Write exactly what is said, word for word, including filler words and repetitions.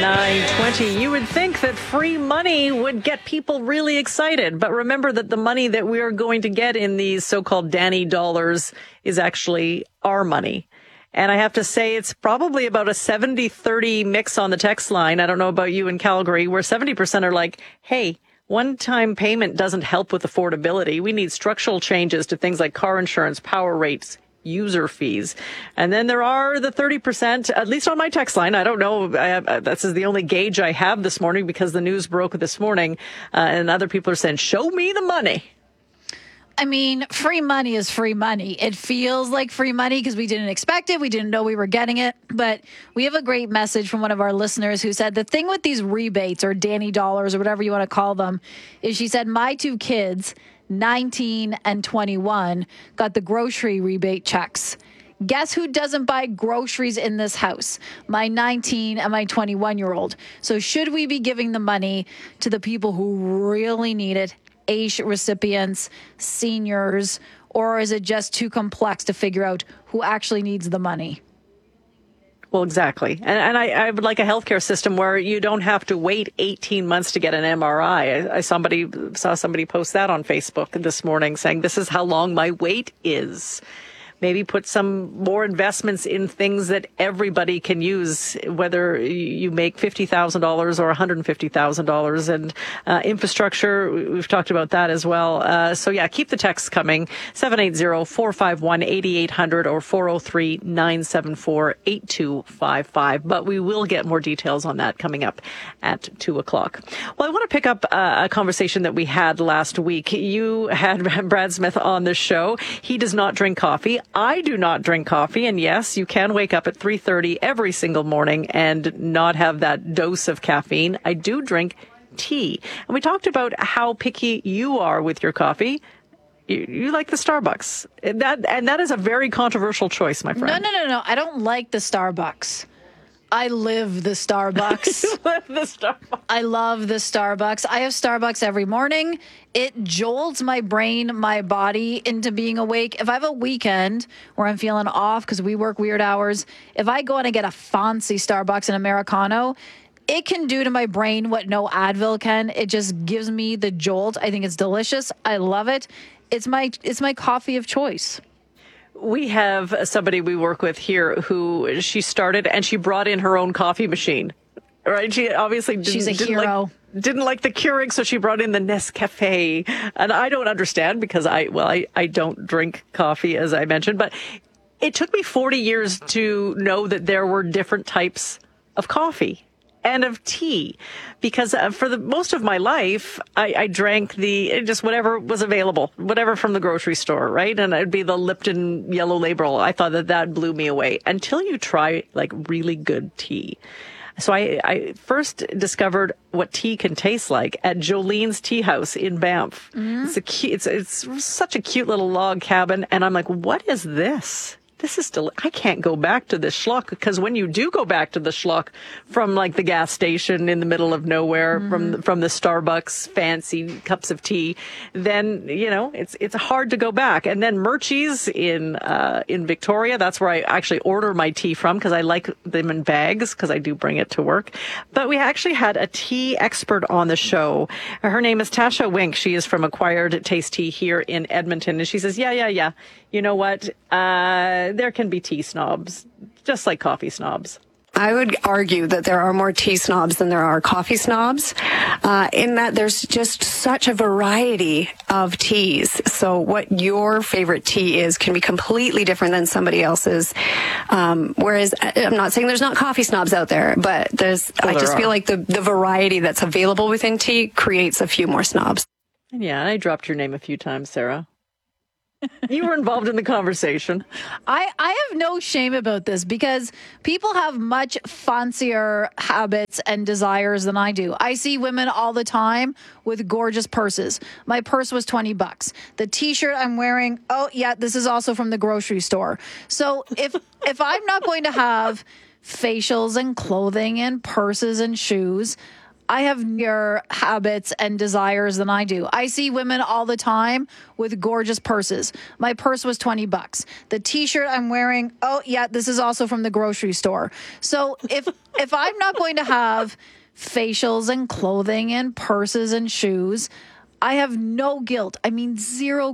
nine twenty. You would think that free money would get people really excited. But remember that the money that we are going to get in these so-called Danny dollars is actually our money. And I have to say, it's probably about a seventy thirty mix on the text line. I don't know about you in Calgary, where seventy percent are like, hey, one-time payment doesn't help with affordability. We need structural changes to things like car insurance, power rates, user fees. And then there are the thirty percent, at least on my text line. I don't know. I have, this is the only gauge I have this morning because the news broke this morning. Uh, and other people are saying, show me the money. I mean, free money is free money. It feels like free money because we didn't expect it. We didn't know we were getting it. But we have a great message from one of our listeners who said the thing with these rebates or Danny dollars or whatever you want to call them is she said, my two kids, nineteen and twenty-one, got the grocery rebate checks. Guess who doesn't buy groceries in this house? My nineteen and my twenty-one-year-old. So should we be giving the money to the people who really need it? A I S H recipients, seniors, or is it just too complex to figure out who actually needs the money? Well, exactly. And, and I, I would like a healthcare system where you don't have to wait eighteen months to get an M R I. I, I somebody saw somebody post that on Facebook this morning saying, this is how long my wait is. Maybe put some more investments in things that everybody can use, whether you make fifty thousand dollars or one hundred fifty thousand dollars. And uh, infrastructure, we've talked about that as well. Uh, so, yeah, keep the texts coming. seven eight zero, four five one, eight eight zero zero or four oh three, nine seven four, eight two five five. But we will get more details on that coming up at two o'clock. Well, I want to pick up uh, a conversation that we had last week. You had Brad Smith on the show. He does not drink coffee. I do not drink coffee, and yes, you can wake up at three thirty every single morning and not have that dose of caffeine. I do drink tea. And we talked about how picky you are with your coffee. You, you like the Starbucks. And that, and that is a very controversial choice, my friend. No, no, no, no. I don't like the Starbucks. I live the Starbucks. You live the Starbucks. I love the Starbucks. I have Starbucks every morning. It jolts my brain, my body into being awake. If I have a weekend where I'm feeling off because we work weird hours, if I go in and get a fancy Starbucks and Americano, it can do to my brain what no Advil can. It just gives me the jolt. I think it's delicious. I love it. It's my it's my coffee of choice. We have somebody we work with here who she started and she brought in her own coffee machine. Right? She obviously didn't, She's a didn't hero. like didn't like the Keurig, so she brought in the Nescafe. And I don't understand because I well I, I don't drink coffee, as I mentioned, but it took me forty years to know that there were different types of coffee and of tea, because uh, for the most of my life, I, I drank the just whatever was available, whatever from the grocery store, right? And it'd be the Lipton Yellow Label. I thought that that blew me away until you try like really good tea. So I, I first discovered what tea can taste like at Jolene's Tea House in Banff. Mm-hmm. It's a cute, it's it's such a cute little log cabin, and I'm like, what is this? This is still, I can't go back to this schlock, because when you do go back to the schlock from like the gas station in the middle of nowhere, mm-hmm. from, from the Starbucks fancy cups of tea, then, you know, it's, it's hard to go back. And then Murchie's in, uh, in Victoria, that's where I actually order my tea from, because I like them in bags, because I do bring it to work. But we actually had a tea expert on the show. Her name is Tasha Wink. She is from Acquired Taste Tea here in Edmonton. And she says, yeah, yeah, yeah. You know what? Uh, there can be tea snobs, just like coffee snobs. I would argue that there are more tea snobs than there are coffee snobs, uh, in that there's just such a variety of teas. So what your favorite tea is can be completely different than somebody else's. Um, whereas I'm not saying there's not coffee snobs out there, but there's, well, I just feel like the, the variety that's available within tea creates a few more snobs. Yeah, I dropped your name a few times, Sarah. You were involved in the conversation. I, I have no shame about this because people have much fancier habits and desires than I do. I see women all the time with gorgeous purses. My purse was twenty bucks. The t-shirt I'm wearing, oh yeah, this is also from the grocery store. So if if I'm not going to have facials and clothing and purses and shoes, I have your habits and desires than I do. I see women all the time with gorgeous purses. My purse was twenty bucks. The t-shirt I'm wearing, oh yeah, this is also from the grocery store. So if if I'm not going to have facials and clothing and purses and shoes, I have no guilt. I mean, zero